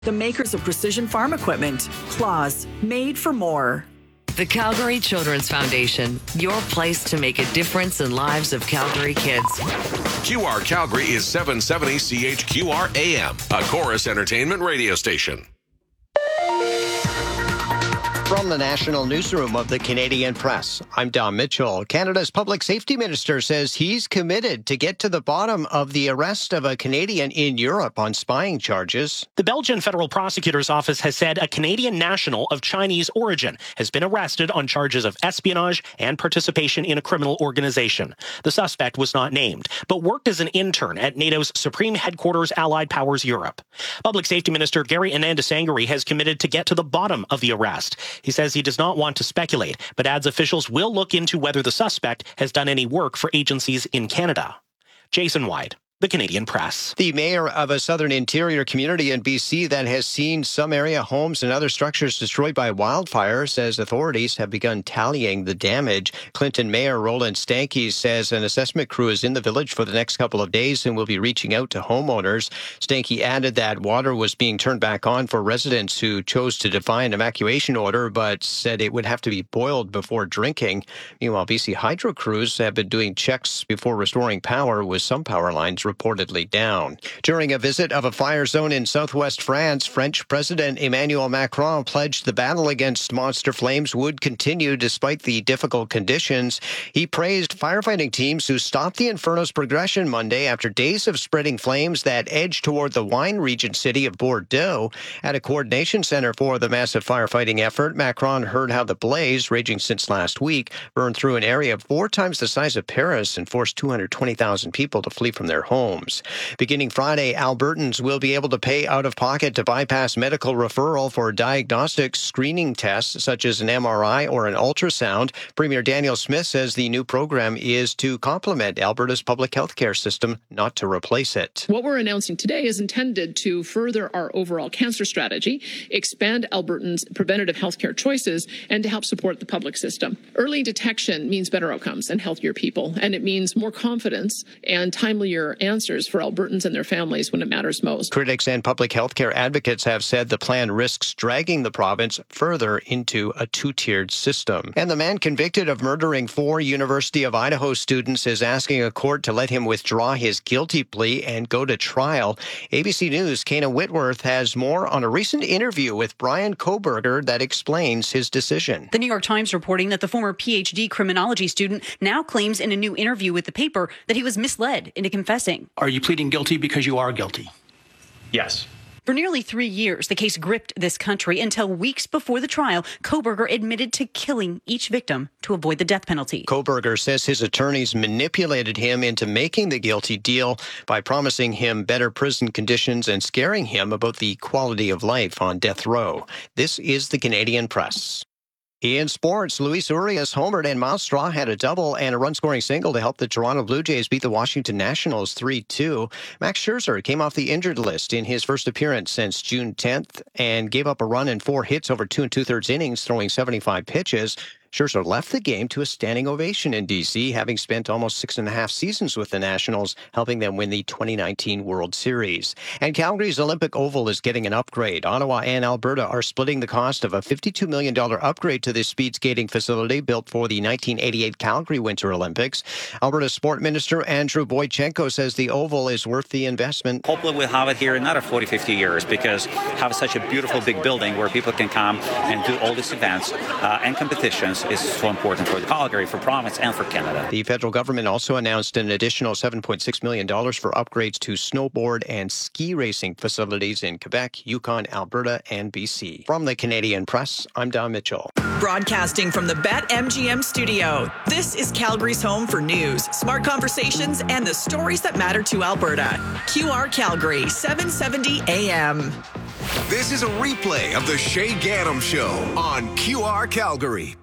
The makers of precision farm equipment, Claws, made for more. The Calgary Children's Foundation, your place to make a difference in lives of Calgary kids. QR Calgary is 770 CHQR AM, a Chorus Entertainment radio station. From the National Newsroom of the Canadian Press, I'm Don Mitchell. Canada's Public Safety Minister says he's committed to get to the bottom of the arrest of a Canadian in Europe on spying charges. The Belgian Federal Prosecutor's Office has said a Canadian national of Chinese origin has been arrested on charges of espionage and participation in a criminal organization. The suspect was not named, but worked as an intern at NATO's Supreme Headquarters Allied Powers Europe. Public Safety Minister Gary Anandasangari has committed to get to the bottom of the arrest. He says he does not want to speculate, but adds officials will look into whether the suspect has done any work for agencies in Canada. Jason White, The Canadian Press. The mayor of a southern interior community in BC that has seen some area homes and other structures destroyed by wildfire says authorities have begun tallying the damage. Clinton Mayor Roland Stanke says an assessment crew is in the village for the next couple of days and will be reaching out to homeowners. Stanke added that water was being turned back on for residents who chose to defy an evacuation order, but said it would have to be boiled before drinking. Meanwhile, BC Hydro crews have been doing checks before restoring power, with some power lines reportedly down. During a visit of a fire zone in southwest France, French President Emmanuel Macron pledged the battle against monster flames would continue despite the difficult conditions. He praised firefighting teams who stopped the inferno's progression Monday after days of spreading flames that edged toward the wine region city of Bordeaux. At a coordination center for the massive firefighting effort, Macron heard how the blaze, raging since last week, burned through an area 4 times the size of Paris and forced 220,000 people to flee from their homes. Beginning Friday, Albertans will be able to pay out of pocket to bypass medical referral for diagnostic screening tests such as an MRI or an ultrasound. Premier Daniel Smith says the new program is to complement Alberta's public health care system, not to replace it. What we're announcing today is intended to further our overall cancer strategy, expand Albertans' preventative healthcare choices, and to help support the public system. Early detection means better outcomes and healthier people, and it means more confidence and timelier answers for Albertans and their families when it matters most. Critics and public health care advocates have said the plan risks dragging the province further into a two-tiered system. And the man convicted of murdering 4 University of Idaho students is asking a court to let him withdraw his guilty plea and go to trial. ABC News' Kana Whitworth has more on a recent interview with Brian Kohberger that explains his decision. The New York Times reporting that the former PhD criminology student now claims in a new interview with the paper that he was misled into confessing. Are you pleading guilty because you are guilty? Yes. For nearly 3 years, the case gripped this country until weeks before the trial, Kohberger admitted to killing each victim to avoid the death penalty. Kohberger says his attorneys manipulated him into making the guilty deal by promising him better prison conditions and scaring him about the quality of life on death row. This is the Canadian Press. In sports, Luis Urias homered and Miles Straw had a double and a run-scoring single to help the Toronto Blue Jays beat the Washington Nationals 3-2. Max Scherzer came off the injured list in his first appearance since June 10th and gave up a run and 4 hits over 2 2/3 innings, throwing 75 pitches. Scherzer left the game to a standing ovation in D.C., having spent almost 6.5 seasons with the Nationals, helping them win the 2019 World Series. And Calgary's Olympic Oval is getting an upgrade. Ottawa and Alberta are splitting the cost of a $52 million upgrade to this speed skating facility built for the 1988 Calgary Winter Olympics. Alberta Sport Minister Andrew Boychenko says the Oval is worth the investment. Hopefully we'll have it here in another 40, 50 years because have such a beautiful big building where people can come and do all these events and competitions is so important for Calgary, for province, and for Canada. The federal government also announced an additional $7.6 million for upgrades to snowboard and ski racing facilities in Quebec, Yukon, Alberta, and BC. From the Canadian Press, I'm Don Mitchell. Broadcasting from the BetMGM studio, this is Calgary's home for news, smart conversations, and the stories that matter to Alberta. QR Calgary, 770 AM. This is a replay of the Shay Gaddam Show on QR Calgary.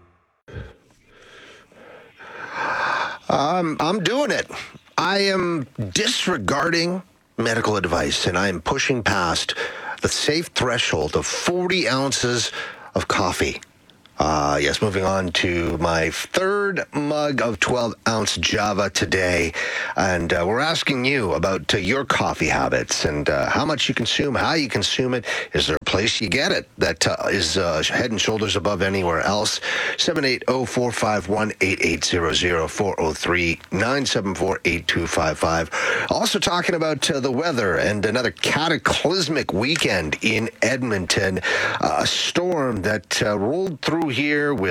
I'm doing it. I am disregarding medical advice, and I am pushing past the safe threshold of 40 ounces of coffee Yes, moving on to my third mug of 12-ounce Java today. And we're asking you about your coffee habits and how much you consume, how you consume it. Is there a place you get it that is head and shoulders above anywhere else? 780-451-8800, 403-974-8255. Also talking about the weather and another cataclysmic weekend in Edmonton. A storm that rolled through here with